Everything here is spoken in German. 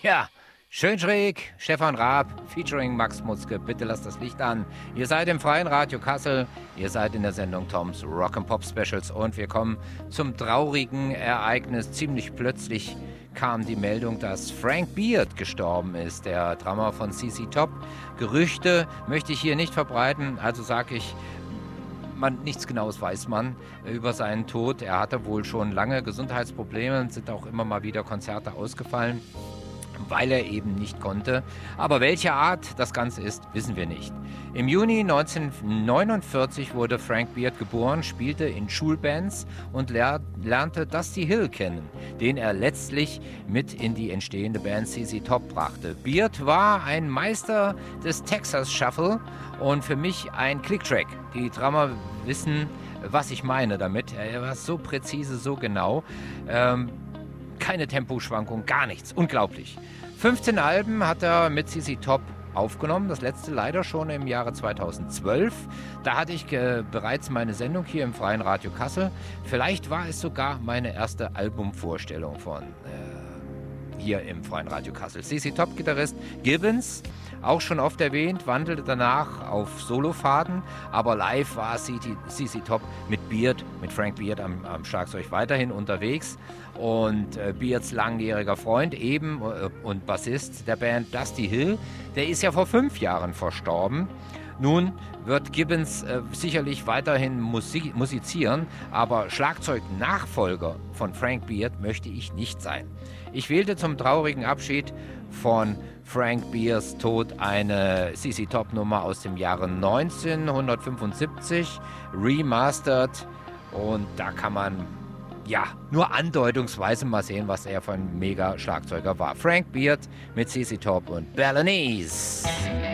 Ja, schön schräg, Stefan Raab, featuring Max Mutzke, bitte lasst das Licht an. Ihr seid im Freien Radio Kassel, ihr seid in der Sendung Toms Rock and Pop Specials und wir kommen zum traurigen Ereignis. Ziemlich plötzlich kam die Meldung, dass Frank Beard gestorben ist, der Drummer von CC Top. Gerüchte möchte ich hier nicht verbreiten, also sage ich, nichts Genaues weiß man über seinen Tod. Er hatte wohl schon lange Gesundheitsprobleme, sind auch immer mal wieder Konzerte ausgefallen, weil er eben nicht konnte. Aber welche Art das Ganze ist, wissen wir nicht. Im Juni 1949 wurde Frank Beard geboren, spielte in Schulbands und lernte Dusty Hill kennen, den er letztlich mit in die entstehende Band CC Top brachte. Beard war ein Meister des Texas Shuffle und für mich ein Click-Track. Die Drummer wissen, was ich meine damit. Er war so präzise, so genau. Keine Temposchwankung, gar nichts. Unglaublich. 15 Alben hat er mit CC Top aufgenommen. Das letzte leider schon im Jahre 2012. Da hatte ich bereits meine Sendung hier im Freien Radio Kassel. Vielleicht war es sogar meine erste Albumvorstellung von hier im Freien Radio Kassel. CC Top-Gitarrist Gibbons, auch schon oft erwähnt, wandelte danach auf Solofaden, aber live war CC Top mit Frank Beard am Schlagzeug weiterhin unterwegs. Und Beards langjähriger Freund eben und Bassist der Band Dusty Hill, der ist ja vor 5 Jahren verstorben. Nun wird Gibbons sicherlich weiterhin musizieren, aber Schlagzeugnachfolger von Frank Beard möchte ich nicht sein. Ich wählte zum traurigen Abschied von Frank Beards Tod eine CC Top Nummer aus dem Jahre 1975, remastered, und da kann man nur andeutungsweise mal sehen, was er für ein Mega-Schlagzeuger war. Frank Beard mit CC Top und Balinese.